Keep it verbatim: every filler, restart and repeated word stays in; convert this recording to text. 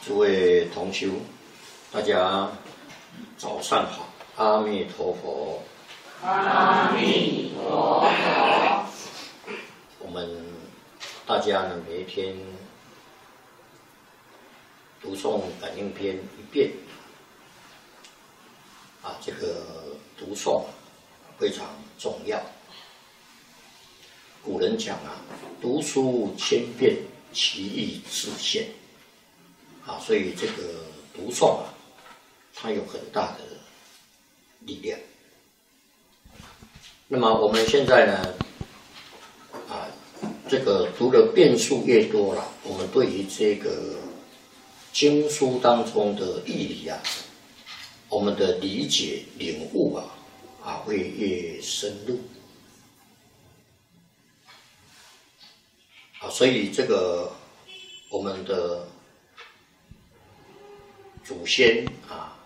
诸位同修，大家早上好，阿弥陀佛。 阿弥陀佛。 我们大家呢，每一天读诵感应篇一遍，啊，这个读诵非常重要。古人讲啊，读书千遍，其义自现。啊，所以这个读诵啊，它有很大的力量。那么我们现在呢，啊，这个读的遍数越多了，我们对于这个经书当中的义理啊，我们的理解领悟啊，啊会越深入。啊，所以这个我们的祖先啊，